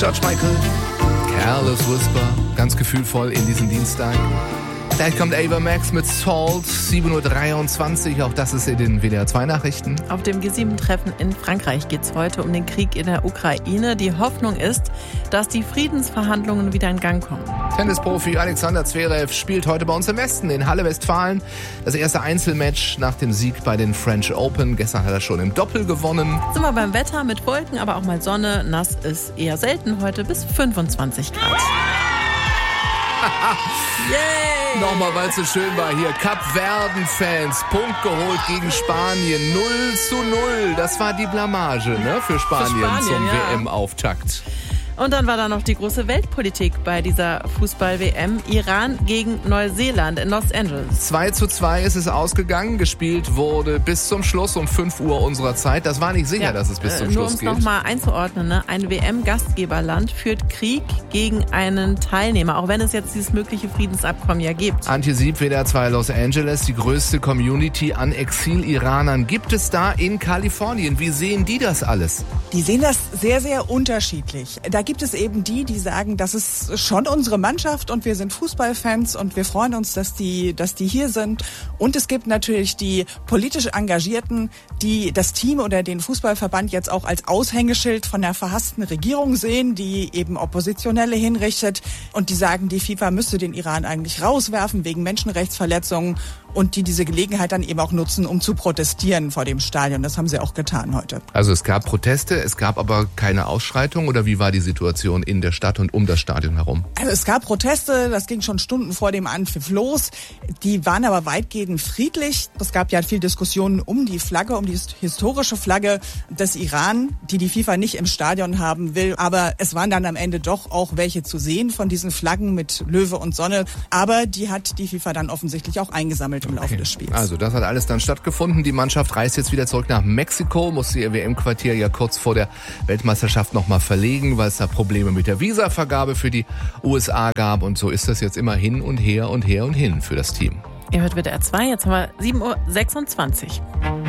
George Michael, Careless Whisper, ganz gefühlvoll in diesen Dienstag. Gleich kommt Ava Max mit Salt, 7.23 Uhr, auch das ist in den WDR 2 Nachrichten. Auf dem G7-Treffen in Frankreich geht es heute um den Krieg in der Ukraine. Die Hoffnung ist, dass die Friedensverhandlungen wieder in Gang kommen. Tennisprofi Alexander Zverev spielt heute bei uns im Westen in Halle Westfalen. Das erste Einzelmatch nach dem Sieg bei den French Open. Gestern hat er schon im Doppel gewonnen. Sind wir beim Wetter mit Wolken, aber auch mal Sonne. Nass ist eher selten heute bis 25 Grad. Yay! Nochmal, weil es so schön war hier. Kapverden-Fans, Punkt geholt gegen Spanien. 0:0. Das war die Blamage, ne, für Spanien zum ja. WM-Auftakt. Und dann war da noch die große Weltpolitik bei dieser Fußball-WM. Iran gegen Neuseeland in Los Angeles. 2:2 ist es ausgegangen. Gespielt wurde bis zum Schluss um 5 Uhr unserer Zeit. Das war nicht sicher, dass es bis zum Schluss geht. Nur um es nochmal einzuordnen, ne? Ein WM-Gastgeberland führt Krieg gegen einen Teilnehmer, auch wenn es jetzt dieses mögliche Friedensabkommen ja gibt. Antje Sieb, WDR 2 Los Angeles, die größte Community an Exil-Iranern gibt es da in Kalifornien. Wie sehen die das alles? Die sehen das sehr, sehr unterschiedlich. Da gibt es eben die sagen, das ist schon unsere Mannschaft und wir sind Fußballfans und wir freuen uns, dass die hier sind. Und es gibt natürlich die politisch Engagierten, die das Team oder den Fußballverband jetzt auch als Aushängeschild von der verhassten Regierung sehen, die eben Oppositionelle hinrichtet und die sagen, die FIFA müsste den Iran eigentlich rauswerfen wegen Menschenrechtsverletzungen und die diese Gelegenheit dann eben auch nutzen, um zu protestieren vor dem Stadion. Das haben sie auch getan heute. Also es gab Proteste, es gab aber keine Ausschreitung oder wie war die Situation in der Stadt und um das Stadion herum? Also es gab Proteste, das ging schon Stunden vor dem Anpfiff los. Die waren aber weitgehend friedlich. Es gab ja viel Diskussionen um die Flagge, um die historische Flagge des Iran, die FIFA nicht im Stadion haben will. Aber es waren dann am Ende doch auch welche zu sehen von diesen Flaggen mit Löwe und Sonne. Aber die hat die FIFA dann offensichtlich auch eingesammelt im Laufe des Spiels. Also das hat alles dann stattgefunden. Die Mannschaft reist jetzt wieder zurück nach Mexiko, musste ihr WM-Quartier ja kurz vor der Weltmeisterschaft nochmal verlegen, weil es da Probleme mit der Visavergabe für die USA gab. Und so ist das jetzt immer hin und her und her und hin für das Team. Ihr hört WDR 2, jetzt haben wir 7.26 Uhr.